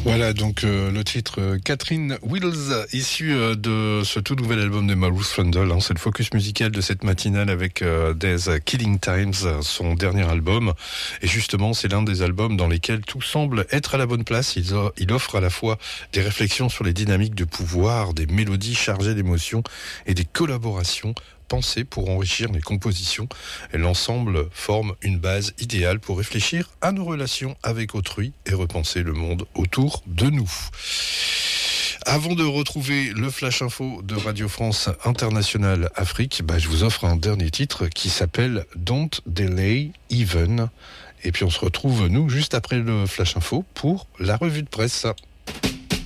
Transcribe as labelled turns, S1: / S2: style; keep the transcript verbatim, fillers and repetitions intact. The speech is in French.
S1: Voilà donc euh, le titre euh, Catherine Wills, issu euh, de ce tout nouvel album de Maurice Rundle. Hein, c'est le focus musical de cette matinale avec euh, Des Killing Times, son dernier album. Et justement, c'est l'un des albums dans lesquels tout semble être à la bonne place. Il, a, il offre à la fois des réflexions sur les dynamiques de pouvoir, des mélodies chargées d'émotions et des collaborations pensées pour enrichir les compositions. Et l'ensemble forme une base idéale pour réfléchir à nos relations avec autrui et repenser le monde autour de nous. Avant de retrouver le Flash Info de Radio France Internationale Afrique, bah, je vous offre un dernier titre qui s'appelle Don't Delay Even. Et puis on se retrouve, nous, juste après le Flash Info pour la revue de presse.